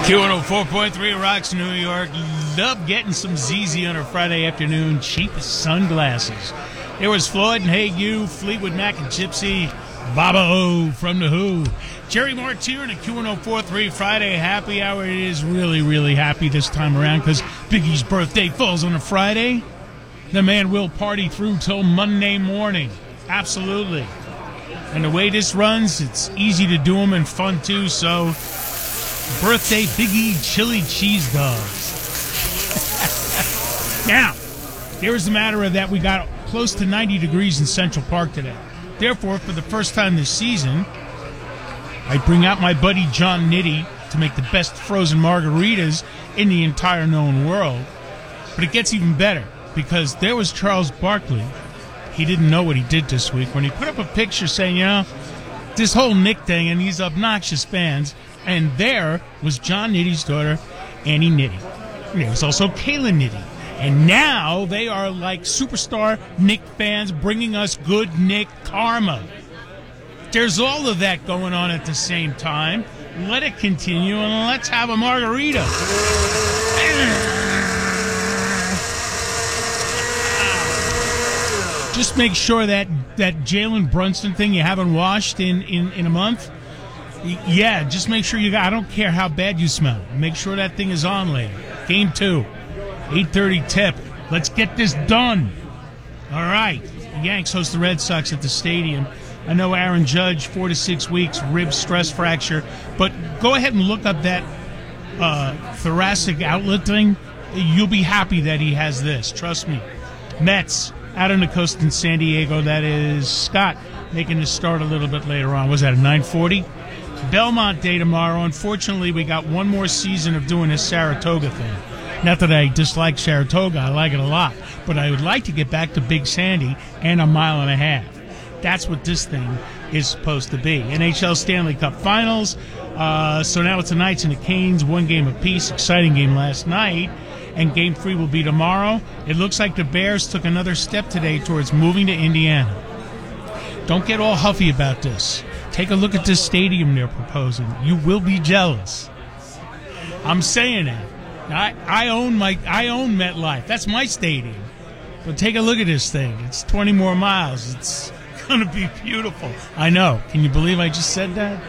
Q104.3 Rocks, New York. Love getting some ZZ on a Friday afternoon. Cheap sunglasses. There was Floyd and Hey You, Fleetwood Mac and Gypsy, Baba O from The Who. Jerry Martyr and a Q104.3 Friday happy hour. It is really, really happy this time around because Biggie's birthday falls on a Friday. The man will party through till Monday morning. Absolutely. And the way this runs, it's easy to do them and fun too, so birthday Biggie chili cheese dogs. Now, here's the matter of that we got close to 90 degrees in Central Park today. Therefore, for the first time this season, I bring out my buddy John Nitty to make the best frozen margaritas in the entire known world. But it gets even better because there was Charles Barkley. He didn't know what he did this week when he put up a picture saying, this whole Nick thing and these obnoxious fans. And there was John Nitty's daughter, Annie Nitty. And there was also Kayla Nitty. And now they are like superstar Nick fans bringing us good Nick karma. There's all of that going on at the same time. Let it continue and let's have a margarita. Just make sure that Jalen Brunson thing you haven't washed in a month. Yeah, just make sure I don't care how bad you smell. Make sure that thing is on later. Game 2, 8:30 tip. Let's get this done. All right. The Yanks host the Red Sox at the stadium. I know Aaron Judge, 4 to 6 weeks, rib stress fracture. But go ahead and look up that thoracic outlet thing. You'll be happy that he has this. Trust me. Mets out on the coast in San Diego. That is Scott making his start a little bit later on. Was that at 9:40? Belmont Day tomorrow. Unfortunately, we got one more season of doing this Saratoga thing. Not that I dislike Saratoga. I like it a lot. But I would like to get back to Big Sandy and a mile and a half. That's what this thing is supposed to be. NHL Stanley Cup Finals. So now it's the Knights and the Canes. One game apiece. Exciting game last night. And Game 3 will be tomorrow. It looks like the Bears took another step today towards moving to Indiana. Don't get all huffy about this. Take a look at this stadium they're proposing. You will be jealous. I'm saying it. I own MetLife. That's my stadium. But take a look at this thing. It's 20 more miles. It's going to be beautiful. I know. Can you believe I just said that?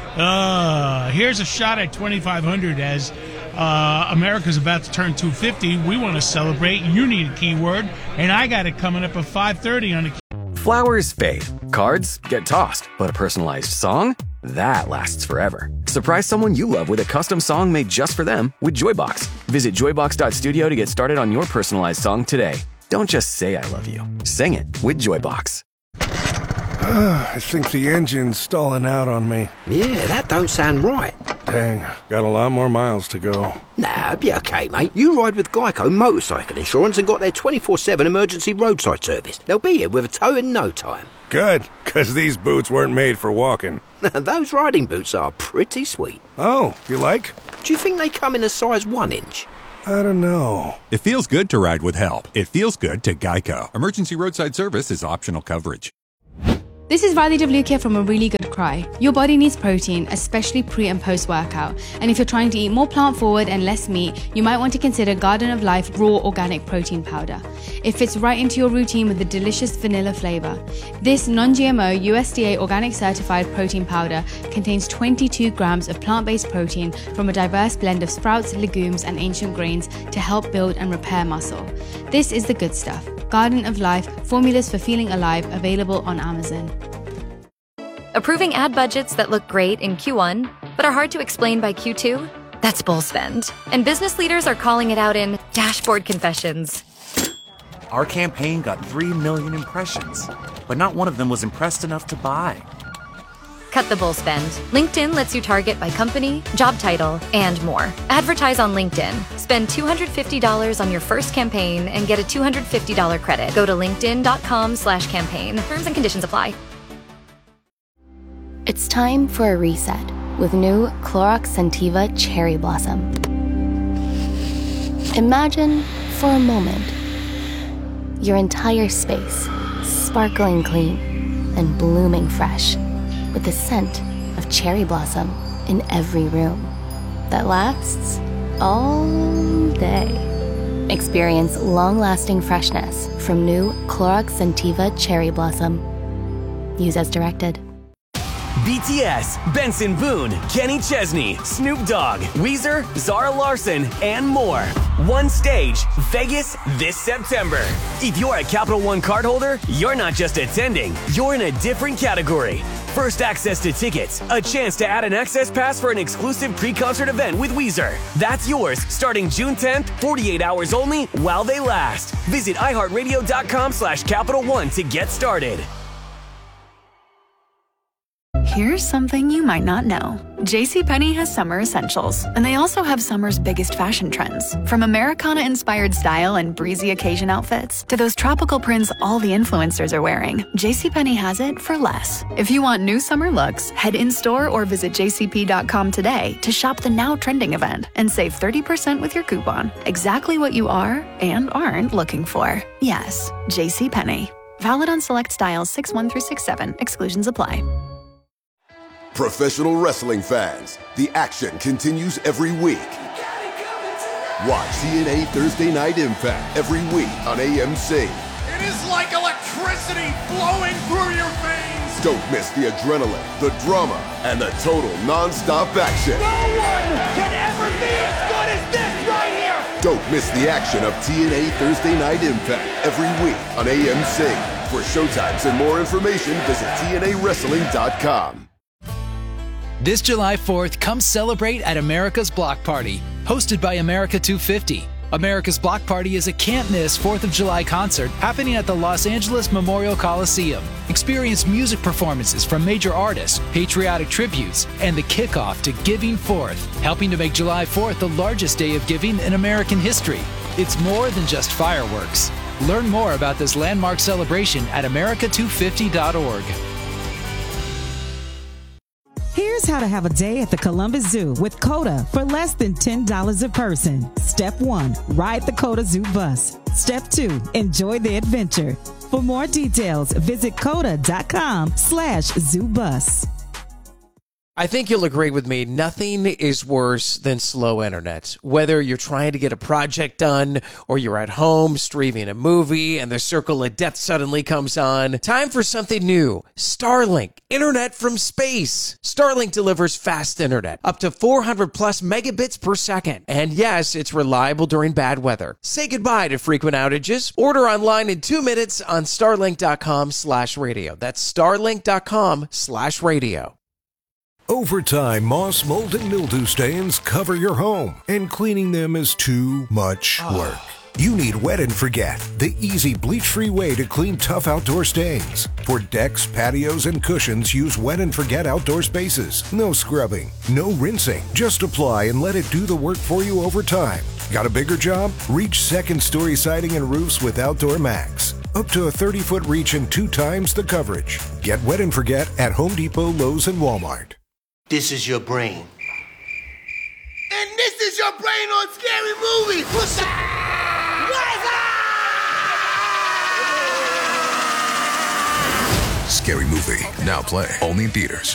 Here's a shot at 2,500 as America's about to turn 250. We want to celebrate. You need a keyword. And I got it coming up at 5:30 on the Flowers fade. Cards get tossed. But a personalized song? That lasts forever. Surprise someone you love with a custom song made just for them with Joybox. Visit joybox.studio to get started on your personalized song today. Don't just say I love you. Sing it with Joybox. I think the engine's stalling out on me. Yeah, that don't sound right. Dang, got a lot more miles to go. Nah, it'll be okay, mate. You ride with Geico Motorcycle Insurance and got their 24/7 emergency roadside service. They'll be here with a tow in no time. Good, because these boots weren't made for walking. Those riding boots are pretty sweet. Oh, you like? Do you think they come in a size 1 inch? I don't know. It feels good to ride with help. It feels good to Geico. Emergency roadside service is optional coverage. This is Riley Devlukia from A Really Good Cry. Your body needs protein, especially pre and post workout. And if you're trying to eat more plant forward and less meat, you might want to consider Garden of Life Raw Organic Protein Powder. It fits right into your routine with a delicious vanilla flavor. This non-GMO USDA organic certified protein powder contains 22 grams of plant-based protein from a diverse blend of sprouts, legumes, and ancient grains to help build and repair muscle. This is the good stuff. Garden of Life, formulas for feeling alive, available on Amazon. Approving ad budgets that look great in Q1, but are hard to explain by Q2? That's bull spend. And business leaders are calling it out in dashboard confessions. Our campaign got 3 million impressions, but not one of them was impressed enough to buy. Cut the bull spend. LinkedIn lets you target by company, job title, and more. Advertise on LinkedIn. Spend $250 on your first campaign and get a $250 credit. Go to linkedin.com/campaign. Terms and conditions apply. It's time for a reset with new Clorox Scentiva Cherry Blossom. Imagine, for a moment, your entire space sparkling clean and blooming fresh with the scent of cherry blossom in every room. that lasts all day. Experience long-lasting freshness from new Clorox Scentiva Cherry Blossom. Use as directed. BTS, Benson Boone, Kenny Chesney, Snoop Dogg, Weezer, Zara Larsson, and more. One stage, Vegas, this September. If you're a Capital One cardholder, you're not just attending, you're in a different category. First access to tickets, a chance to add an access pass for an exclusive pre-concert event with Weezer. That's yours starting June 10th, 48 hours only while they last. Visit iHeartRadio.com/Capital One to get started. Here's something you might not know. JCPenney has summer essentials, and they also have summer's biggest fashion trends. From Americana-inspired style and breezy occasion outfits to those tropical prints all the influencers are wearing, JCPenney has it for less. If you want new summer looks, head in-store or visit jcp.com today to shop the now trending event and save 30% with your coupon. Exactly what you are and aren't looking for. Yes, JCPenney. Valid on select styles 6-1 through 6-7. Exclusions apply. Professional wrestling fans, the action continues every week. Watch TNA Thursday Night Impact every week on AMC. It is like electricity flowing through your veins. Don't miss the adrenaline, the drama, and the total non-stop action. No one can ever be as good as this right here. Don't miss the action of TNA Thursday Night Impact every week on AMC. For showtimes and more information, visit TNAWrestling.com. This July 4th, come celebrate at America's Block Party, hosted by America 250. America's Block Party is a can't-miss 4th of July concert happening at the Los Angeles Memorial Coliseum. Experience music performances from major artists, patriotic tributes, and the kickoff to Giving Forth, helping to make July 4th the largest day of giving in American history. It's more than just fireworks. Learn more about this landmark celebration at america250.org. Here's how to have a day at the Columbus Zoo with COTA for less than $10 a person. Step 1, ride the COTA Zoo bus. Step 2, enjoy the adventure. For more details, visit COTA.com/ZooBus. I think you'll agree with me, nothing is worse than slow internet. Whether you're trying to get a project done or you're at home streaming a movie and the circle of death suddenly comes on, time for something new. Starlink, internet from space. Starlink delivers fast internet, up to 400 plus megabits per second. And yes, it's reliable during bad weather. Say goodbye to frequent outages. Order online in 2 minutes on starlink.com/radio. That's starlink.com/radio. Over time, moss, mold, and mildew stains cover your home, and cleaning them is too much work. You need Wet and Forget, the easy bleach-free way to clean tough outdoor stains. For decks, patios, and cushions, use Wet and Forget Outdoor Spaces. No scrubbing, no rinsing. Just apply and let it do the work for you over time. Got a bigger job? Reach second-story siding and roofs with Outdoor Max. Up to a 30-foot reach and 2 times the coverage. Get Wet and Forget at Home Depot, Lowe's, and Walmart. This is your brain. And this is your brain on Scary Movie. What's up? Scary Movie, now play only in theaters.